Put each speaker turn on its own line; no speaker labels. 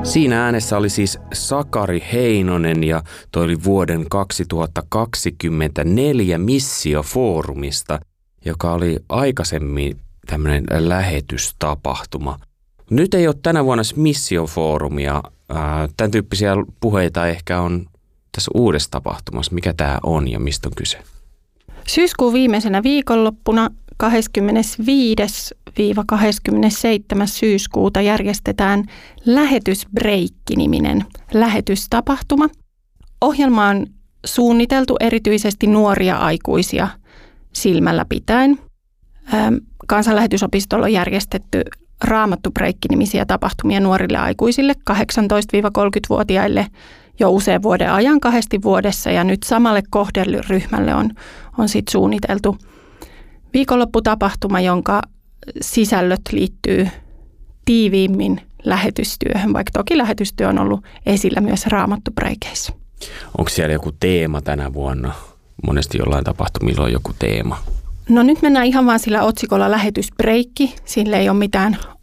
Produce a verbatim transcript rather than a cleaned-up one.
Siinä äänessä oli siis Sakari Heinonen ja toi oli vuoden kaksituhattakaksikymmentäneljä Missio-foorumista, joka oli aikaisemmin tämmöinen lähetystapahtuma. Nyt ei ole tänä vuonna Missio-foorumia. Tämän tyyppisiä puheita ehkä on tässä uudessa tapahtumassa. Mikä tämä on ja mistä on kyse?
Syyskuun viimeisenä viikonloppuna kahdeskymmenesviides kahdeskymmenesseitsemäs syyskuuta järjestetään Lähetysbreikki-niminen lähetystapahtuma. Ohjelma on suunniteltu erityisesti nuoria aikuisia silmällä pitäen. Kansanlähetysopistolla on järjestetty Raamattu-breikki-nimisiä tapahtumia nuorille aikuisille kahdeksantoista–kolmekymmentävuotiaille jo usean vuoden ajan kahdesti vuodessa, ja nyt samalle kohderyhmälle on, on sit suunniteltu viikonlopputapahtuma, jonka sisällöt liittyy tiiviimmin lähetystyöhön, vaikka toki lähetystyö on ollut esillä myös Raamattu-breikeissä.
Onko siellä joku teema tänä vuonna? Monesti jollain tapahtumilla on joku teema.
No nyt mennään ihan vaan sillä otsikolla lähetysbreikki. Sillä ei ole mitään